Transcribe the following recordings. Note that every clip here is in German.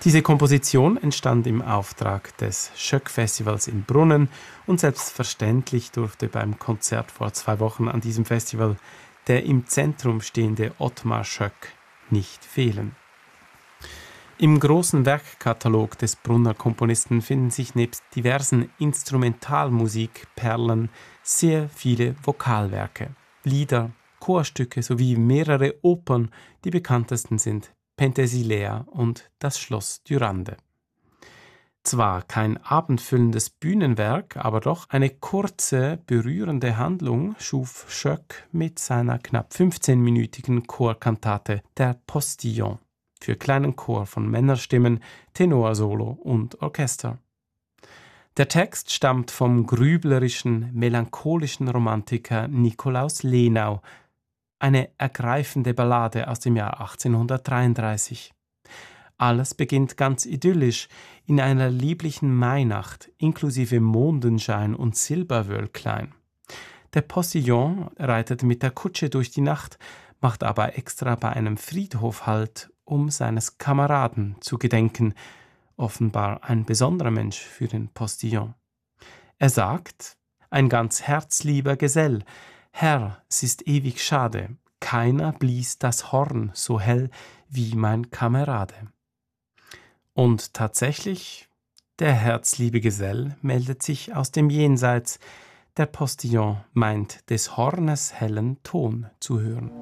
Diese Komposition entstand im Auftrag des Schöck-Festivals in Brunnen und selbstverständlich durfte beim Konzert vor 2 Wochen an diesem Festival der im Zentrum stehende Ottmar Schöck nicht fehlen. Im großen Werkkatalog des Brunner Komponisten finden sich nebst diversen Instrumentalmusikperlen sehr viele Vokalwerke, Lieder, Chorstücke sowie mehrere Opern, die bekanntesten sind Penthesilea und das Schloss Dürande. Zwar kein abendfüllendes Bühnenwerk, aber doch eine kurze, berührende Handlung schuf Schöck mit seiner knapp 15-minütigen Chorkantate Der Postillon für kleinen Chor von Männerstimmen, Tenorsolo und Orchester. Der Text stammt vom grüblerischen, melancholischen Romantiker Nikolaus Lenau, eine ergreifende Ballade aus dem Jahr 1833. Alles beginnt ganz idyllisch in einer lieblichen Mainacht, inklusive Mondenschein und Silberwölklein. Der Postillon reitet mit der Kutsche durch die Nacht, macht aber extra bei einem Friedhof Halt, um seines Kameraden zu gedenken, offenbar ein besonderer Mensch für den Postillon. Er sagt, ein ganz herzlieber Gesell, Herr, es ist ewig schade, keiner blies das Horn so hell wie mein Kamerade. Und tatsächlich, der herzliebe Gesell meldet sich aus dem Jenseits, der Postillon meint des Hornes hellen Ton zu hören.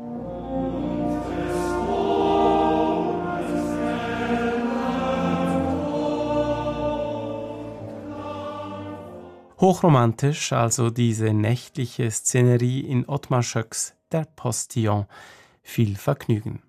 Hochromantisch also diese nächtliche Szenerie in Ottmar Schöcks Der Postillon. Viel Vergnügen.